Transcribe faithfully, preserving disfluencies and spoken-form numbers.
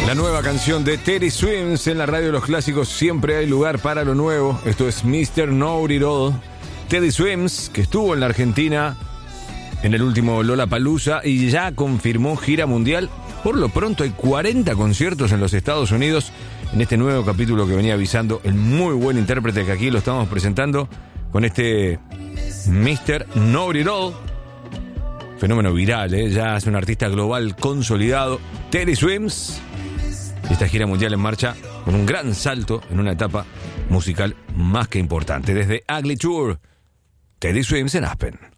La nueva canción de Teddy Swims en la radio de los clásicos. Siempre hay lugar para lo nuevo. Esto es mister Know It All. Teddy Swims, que estuvo en la Argentina en el último Lollapalooza y ya confirmó gira mundial. Por lo pronto hay cuarenta conciertos en los Estados Unidos en este nuevo capítulo que venía avisando el muy buen intérprete que aquí lo estamos presentando con este mister Know It All. Fenómeno viral, ¿eh? Ya es un artista global consolidado. Teddy Swims. Esta gira mundial en marcha con un gran salto en una etapa musical más que importante. Desde Ugly Tour, Teddy Swims en Aspen.